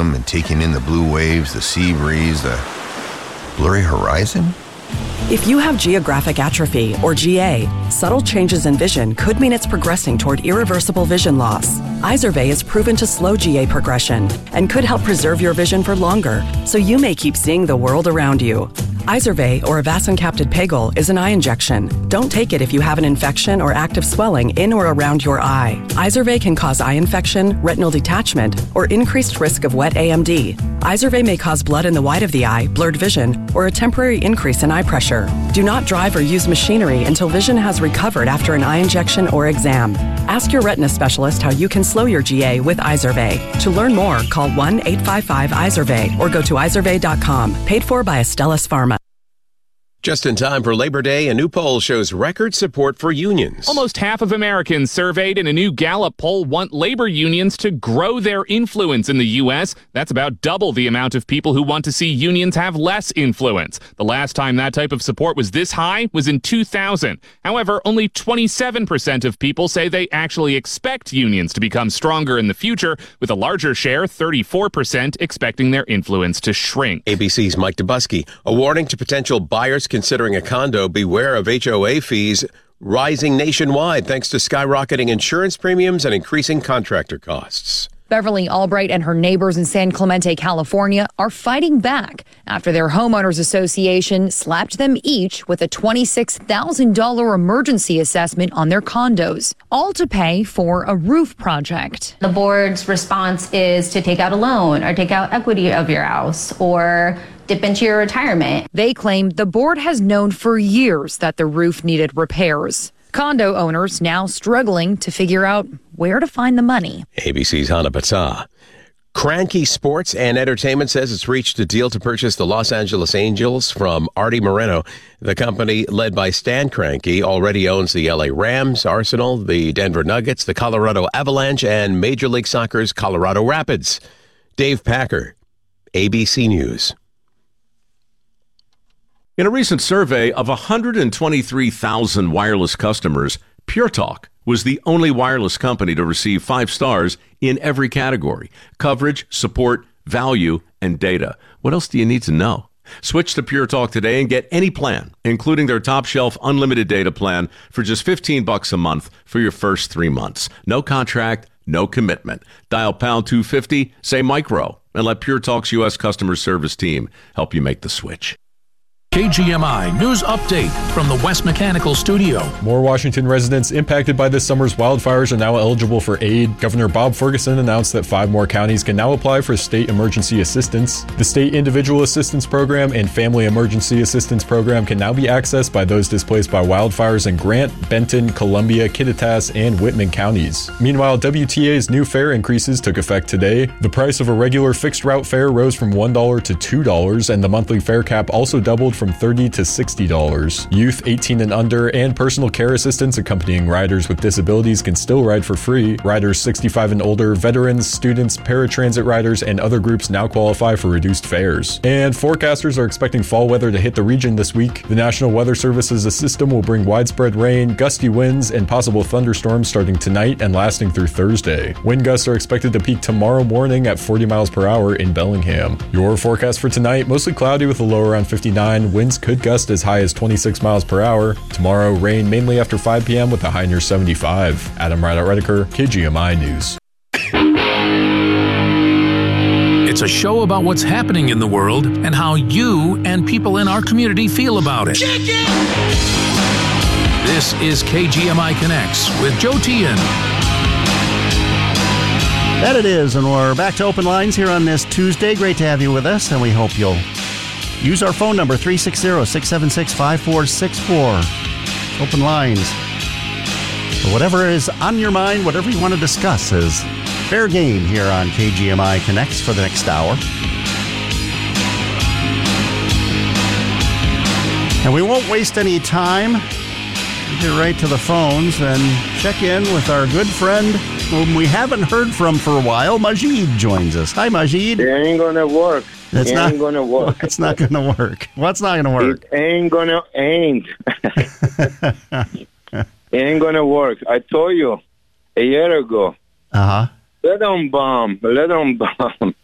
them and taking in the blue waves, the sea breeze, the blurry horizon? If you have geographic atrophy, or GA, subtle changes in vision could mean it's progressing toward irreversible vision loss. Izervay is proven to slow GA progression and could help preserve your vision for longer, so you may keep seeing the world around you. Izervay, or avacincaptad pegol, is an eye injection. Don't take it if you have an infection or active swelling in or around your eye. Izervay can cause eye infection, retinal detachment, or increased risk of wet AMD. Izervay may cause blood in the white of the eye, blurred vision, or a temporary increase in eye pressure. Do not drive or use machinery until vision has recovered after an eye injection or exam. Ask your retina specialist how you can slow your GA with Izervay. To learn more, call 1-855-IZERVAY or go to izervay.com. Paid for by Astellas Pharma. Just in time for Labor Day, a new poll shows record support for unions. Almost half of Americans surveyed in a new Gallup poll want labor unions to grow their influence in the U.S. That's about double the amount of people who want to see unions have less influence. The last time that type of support was this high was in 2000. However, only 27% of people say they actually expect unions to become stronger in the future, with a larger share, 34%, expecting their influence to shrink. ABC's Mike Dubusky, a warning to potential buyers considering a condo: beware of HOA fees rising nationwide thanks to skyrocketing insurance premiums and increasing contractor costs. Beverly Albright and her neighbors in San Clemente, California, are fighting back after their homeowners association slapped them each with a $26,000 emergency assessment on their condos, all to pay for a roof project. The board's response is to take out a loan or take out equity of your house or dip into your retirement. They claim the board has known for years that the roof needed repairs. Condo owners now struggling to figure out where to find the money. ABC's Hannah Battah. Cranky Sports and Entertainment says it's reached a deal to purchase the Los Angeles Angels from Artie Moreno. The company, led by Stan Kroenke, already owns the LA Rams, Arsenal, the Denver Nuggets, the Colorado Avalanche, and Major League Soccer's Colorado Rapids. Dave Packer, ABC News. In a recent survey of 123,000 wireless customers, Pure Talk was the only wireless company to receive 5 stars in every category: coverage, support, value, and data. What else do you need to know? Switch to Pure Talk today and get any plan, including their top shelf unlimited data plan, for just $15 a month for your first 3 months. No contract, no commitment. Dial pound 250, say micro, and let Pure Talk's U.S. customer service team help you make the switch. KGMI News Update from the West Mechanical Studio. More Washington residents impacted by this summer's wildfires are now eligible for aid. Governor Bob Ferguson announced that 5 more counties can now apply for state emergency assistance. The State Individual Assistance Program and Family Emergency Assistance Program can now be accessed by those displaced by wildfires in Grant, Benton, Columbia, Kittitas, and Whitman counties. Meanwhile, WTA's new fare increases took effect today. The price of a regular fixed route fare rose from $1 to $2, and the monthly fare cap also doubled from $30 to $60. Youth 18 and under and personal care assistants accompanying riders with disabilities can still ride for free. Riders 65 and older, veterans, students, paratransit riders, and other groups now qualify for reduced fares. And forecasters are expecting fall weather to hit the region this week. The National Weather Service's system will bring widespread rain, gusty winds, and possible thunderstorms starting tonight and lasting through Thursday. Wind gusts are expected to peak tomorrow morning at 40 miles per hour in Bellingham. Your forecast for tonight: mostly cloudy with a low around 59. Winds could gust as high as 26 miles per hour. Tomorrow, rain mainly after 5 p.m. with a high near 75. Adam Rideout-Redeker, KGMI News. It's a show about what's happening in the world and how you and people in our community feel about it. This is KGMI Connects with Joe Tian. That it is, and we're back to open lines here on this Tuesday. Great to have you with us, and we hope you'll use our phone number, 360-676-5464. Open lines. Whatever is on your mind, whatever you want to discuss, is fair game here on KGMI Connects for the next hour. And we won't waste any time. We'll get right to the phones and check in with our good friend whom we haven't heard from for a while. Majid joins us. Hi, Majid. It ain't going to work. It's it not ain't going to work. It's not going to work. What's not going to work? It ain't going to It ain't going to work. I told you a year ago. Uh-huh. Let them bomb. Let them bomb.